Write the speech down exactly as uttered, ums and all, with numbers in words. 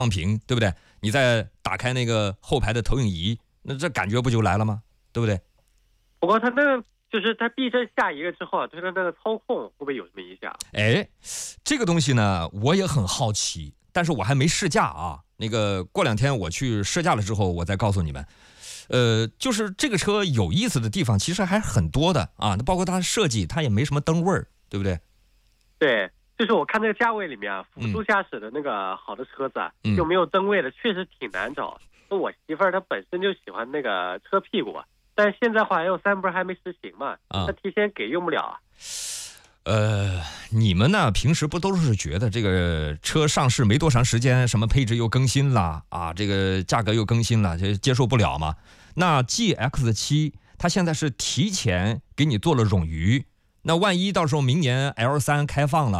放平，对不对？你再打开那个后排的投影仪，那这感觉不就来了吗？对不对？ 不过它那个就是它避震下一个之后，对它那个操控会不会有什么影响？ 哎，这个东西呢，我也很好奇，但是我还没试驾啊。那个过两天我去试驾了之后，我再告诉你们。呃，就是这个车有意思的地方其实还很多的啊，包括它的设计，它也没什么灯味儿，对不对？ 对，就是我看那个价位里面啊，辅助驾驶的那个好的车子啊， 嗯、 就没有灯位的，确实挺难找。那我媳妇儿她本身就喜欢那个车屁股，但现在话 L 三不是还没实行嘛， 啊， 她提前给用不了啊。 呃，你们呢？平时不都是觉得这个车上市没多长时间，什么配置又更新了啊，这个价格又更新了，就接受不了吗？那 G X 七 它现在是提前给你做了冗余，那万一到时候明年 L 三开放了